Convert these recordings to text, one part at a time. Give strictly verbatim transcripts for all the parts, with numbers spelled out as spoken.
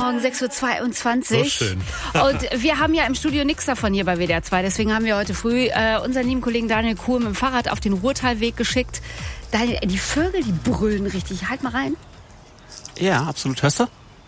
Morgen, sechs Uhr zweiundzwanzig. So schön. Und wir haben ja im Studio nichts davon hier bei W D R zwei. Deswegen haben wir heute früh äh, unseren lieben Kollegen Daniel Kuhl mit dem Fahrrad auf den Ruhrtalweg geschickt. Daniel, die Vögel, die brüllen richtig. Halt mal rein. Ja, absolut. Hörst du?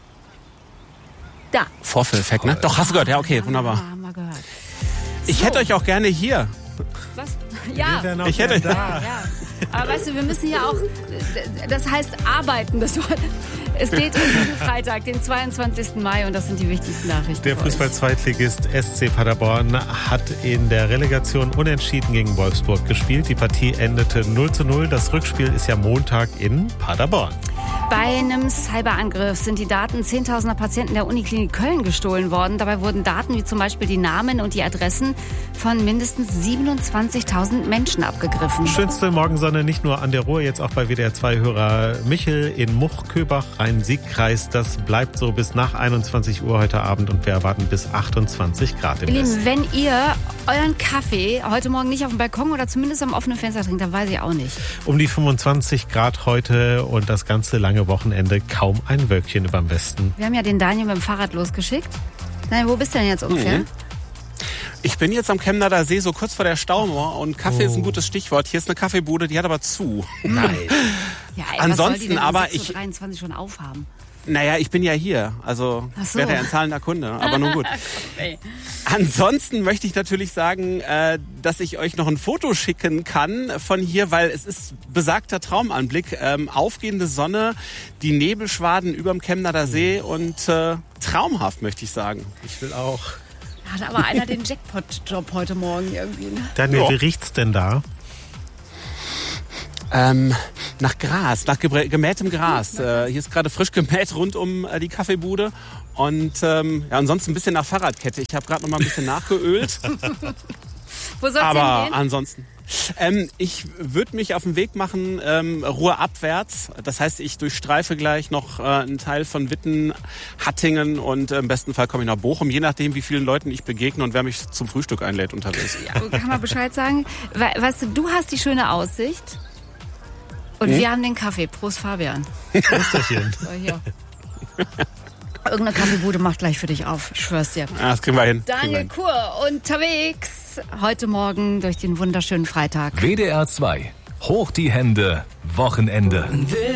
Da. Vorführeffekt, ne? Doch, hast du gehört. Ja, okay, wunderbar. Ja, haben wir gehört. Ich So. hätte euch auch gerne hier. Was? Ja. Wir Ich hätte- Ja, ja. Aber weißt du, wir müssen ja auch, das heißt arbeiten. Das war, es geht um diesen Freitag, den zweiundzwanzigsten Mai, und das sind die wichtigsten Nachrichten. Der für euch. Fußball-Zweitligist S C Paderborn hat in der Relegation unentschieden gegen Wolfsburg gespielt. Die Partie endete null zu null. Das Rückspiel ist ja Montag in Paderborn. Bei einem Cyberangriff sind die Daten zehntausender Patienten der Uniklinik Köln gestohlen worden. Dabei wurden Daten wie zum Beispiel die Namen und die Adressen von mindestens siebenundzwanzigtausend Menschen abgegriffen. Schönste Morgensonne nicht nur an der Ruhr, jetzt auch bei W D R zwei-Hörer Michel in Much-Köbach, Rhein-Sieg-Kreis. Das bleibt so bis nach einundzwanzig Uhr heute Abend und wir erwarten bis achtundzwanzig Grad im Ihr Westen. Lieben, wenn ihr euren Kaffee heute Morgen nicht auf dem Balkon oder zumindest am offenen Fenster trinkt, dann weiß ich auch nicht. Um die fünfundzwanzig Grad heute und das ganze lange Wochenende, kaum ein Wölkchen überm Westen. Wir haben ja den Daniel mit dem Fahrrad losgeschickt. Daniel, wo bist du denn jetzt ungefähr? Mhm. Ich bin jetzt am Chemnader See, so kurz vor der Staumauer, und Kaffee Oh. ist ein gutes Stichwort. Hier ist eine Kaffeebude, die hat aber zu. Nein. Ja, ey, Ansonsten was soll die denn um aber sechs Uhr ich- dreiundzwanzig schon aufhaben. Naja, ich bin ja hier, also Ach so. wäre ja ein zahlender Kunde, aber nun gut. Ey. Ansonsten möchte ich natürlich sagen, äh, dass ich euch noch ein Foto schicken kann von hier, weil es ist besagter Traumanblick. Ähm, aufgehende Sonne, die Nebelschwaden überm Chemnader See und äh, traumhaft, möchte ich sagen. Ich will auch. Hat aber einer den Jackpot-Job heute Morgen irgendwie. Ne? Daniel, Ja. wie riecht's denn da? Ähm, nach Gras, nach gebrä- gemähtem Gras. Äh, hier ist gerade frisch gemäht rund um äh, die Kaffeebude. Und ähm, ja, ansonsten ein bisschen nach Fahrradkette. Ich habe gerade noch mal ein bisschen nachgeölt. Wo soll's Aber hingehen? ansonsten. Ähm, ich würde mich auf den Weg machen, ähm, ruhrabwärts. Das heißt, ich durchstreife gleich noch äh, einen Teil von Witten, Hattingen und äh, im besten Fall komme ich nach Bochum, je nachdem, wie vielen Leuten ich begegne und wer mich zum Frühstück einlädt unterwegs. Ja, kann man Bescheid sagen? We weißt du, du hast die schöne Aussicht und wir haben den Kaffee. Prost, Fabian. Prösterchen. So, hier. Irgendeine Kaffeebude macht gleich für dich auf. Ich schwör's dir. Ah, das kriegen wir hin. Kriegen wir Daniel hin. Kur unterwegs heute Morgen durch den wunderschönen Freitag. W D R zwei. Hoch die Hände. Wochenende.